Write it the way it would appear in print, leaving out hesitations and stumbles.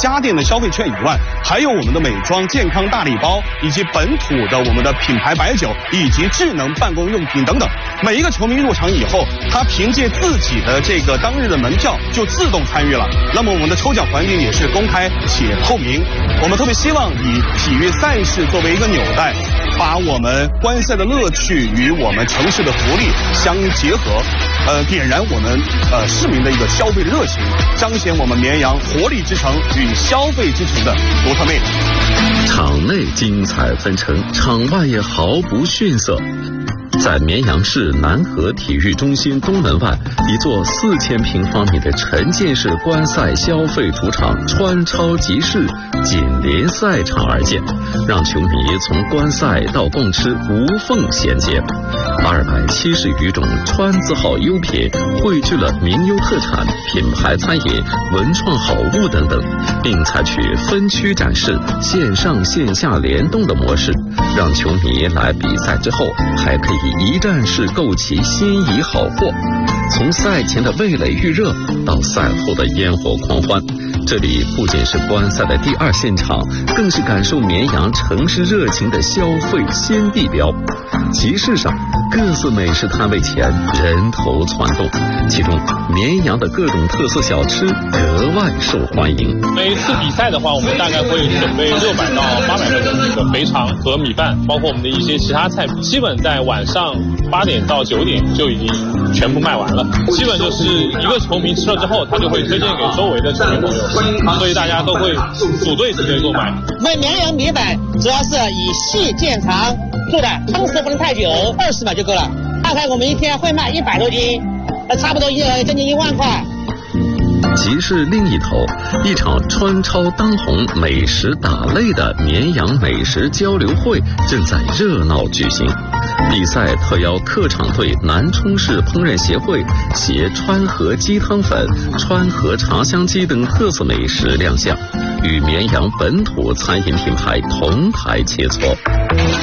家电的消费券以外，还有我们的美妆健康大礼包，以及本土的我们的品牌白酒，以及智能办公用品等等。每一个球迷入场以后，他凭借自己的这个当日的门票就自动参与了。那么我们的抽奖环节也是公开且透明。我们特别希望以体育赛事作为一个纽带，把我们观赛的乐趣与我们城市的福利相结合，点燃我们市民的一个消费的热情，彰显我们绵阳活力之城与消费之城的独特魅力。 场内精彩纷呈，场外也毫不逊色。在绵阳市南河体育中心东门外，一座4000平方米的沉浸式观赛消费主场川超集市紧邻赛场而建，让球迷从观赛到共吃无缝衔接。270余种川字号优品汇聚了名优特产、品牌餐饮、文创好物等等，并采取分区展示、线上线下联动的模式，让球迷来比赛之后还可以一站式购齐心仪好货。从赛前的味蕾预热到赛后的烟火狂欢，这里不仅是观赛的第2现场，更是感受绵阳城市热情的消费新地标。集市上各色美食摊位前人头攒动，其中绵阳的各种特色小吃格外受欢迎。 每一次比赛的话，我们大概会准备600到800个人的肥肠和米饭，包括我们的一些其他菜品，基本在晚上8点到9点就已经全部卖完了。基本就是一个球迷吃了之后，他就会推荐给周围的球迷朋友，所以大家都会组队直接购买。 我们绵阳米粉主要是以细见长做的，汤匙不能太久，20秒就够了。大概我们一天会卖100多斤，差不多将近1万块。 集市另一头，一场川超当红、美食打擂的绵阳美食交流会正在热闹举行。比赛特邀客场队南充市烹饪协会携川河鸡汤粉、川河茶香鸡等特色美食亮相，与绵阳本土餐饮品牌同台切磋。